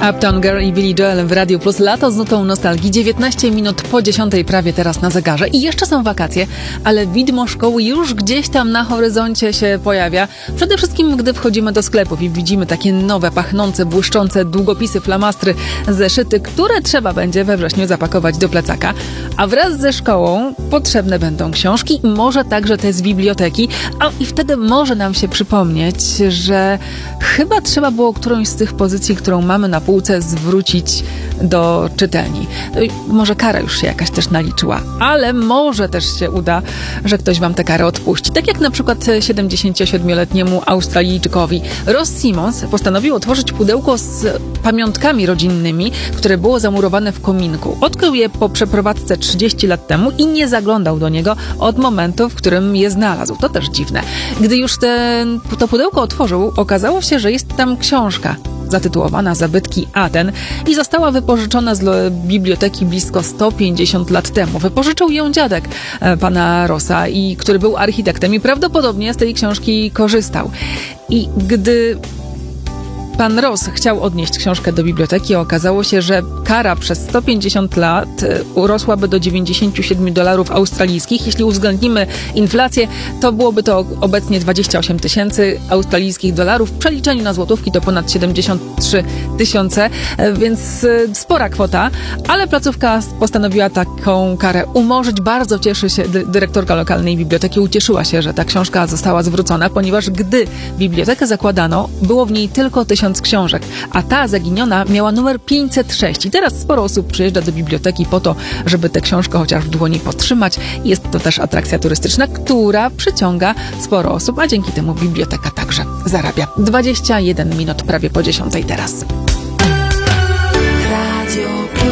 Uptown Girl i Billy Joel w Radiu Plus. Lato z nutą nostalgii. 19 minut po 10 prawie teraz na zegarze. I jeszcze są wakacje, ale widmo szkoły już gdzieś tam na horyzoncie się pojawia. Przede wszystkim, gdy wchodzimy do sklepów i widzimy takie nowe, pachnące, błyszczące długopisy, flamastry, zeszyty, które trzeba będzie we wrześniu zapakować do plecaka. A wraz ze szkołą potrzebne będą książki, może także te z biblioteki. I wtedy może nam się przypomnieć, że chyba trzeba było którąś z tych pozycji, którą mamy na półce, zwrócić do czytelni. Może kara już się jakaś też naliczyła, ale może też się uda, że ktoś wam tę karę odpuści. Tak jak na przykład 77-letniemu Australijczykowi. Ross Simons postanowił otworzyć pudełko z pamiątkami rodzinnymi, które było zamurowane w kominku. Odkrył je po przeprowadzce 30 lat temu i nie zaglądał do niego od momentu, w którym je znalazł. To też dziwne. Gdy już to pudełko otworzył, okazało się, że jest tam książka zatytułowana Zabytki Aten i została wypożyczona z biblioteki blisko 150 lat temu. Wypożyczył ją dziadek pana Rossa, który był architektem i prawdopodobnie z tej książki korzystał. I gdy pan Ross chciał odnieść książkę do biblioteki, okazało się, że kara przez 150 lat urosłaby do $97 australijskich. Jeśli uwzględnimy inflację, to byłoby to obecnie 28 tysięcy australijskich dolarów. W przeliczeniu na złotówki to ponad 73 tysiące, więc spora kwota, ale placówka postanowiła taką karę umorzyć. Bardzo cieszy się dyrektorka lokalnej biblioteki. Ucieszyła się, że ta książka została zwrócona, ponieważ gdy bibliotekę zakładano, było w niej tylko 1000 książek, a ta zaginiona miała numer 506. I teraz sporo osób przyjeżdża do biblioteki po to, żeby tę książkę chociaż w dłoni podtrzymać. Jest to też atrakcja turystyczna, która przyciąga sporo osób, a dzięki temu biblioteka także zarabia. 21 minut prawie po 10 teraz. Radio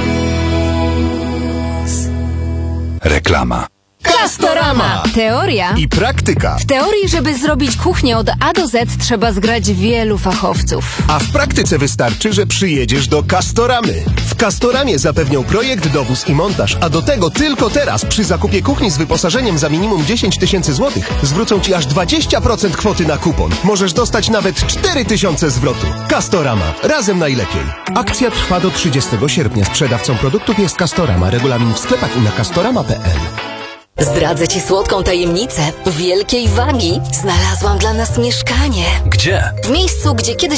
Plus. Reklama. Castorama! Teoria I praktyka. W teorii, żeby zrobić kuchnię od A do Z, trzeba zgrać wielu fachowców. A w praktyce wystarczy, że przyjedziesz do Castoramy. W Castoramie zapewnią projekt, dowóz i montaż, a do tego tylko teraz przy zakupie kuchni z wyposażeniem za minimum 10 tysięcy złotych zwrócą ci aż 20% kwoty na kupon. Możesz dostać nawet 4 tysiące zwrotu. Castorama. Razem najlepiej. Akcja trwa do 30 sierpnia. Sprzedawcą produktów jest Castorama. Regulamin w sklepach i na castorama.pl. Zdradzę ci słodką tajemnicę. Wielkiej wagi znalazłam dla nas mieszkanie. Gdzie? W miejscu, gdzie kiedyś